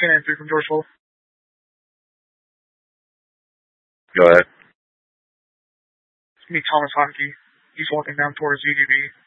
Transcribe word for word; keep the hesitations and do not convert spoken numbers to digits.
Cannon three from George Wolf. Go ahead. It's me, Thomas Hockey. He's walking down towards U D B.